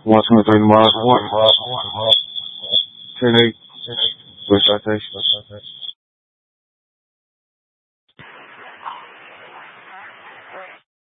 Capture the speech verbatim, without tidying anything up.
One, two, three, tomorrow. One, ten, eight. West Citation.